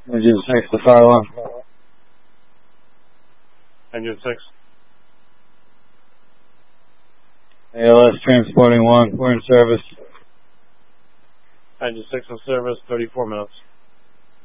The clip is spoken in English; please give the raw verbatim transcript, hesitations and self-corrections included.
Engine six, the fire alarm. Engine six. A L S transporting one, we're in service. Engine six in service, thirty-four minutes.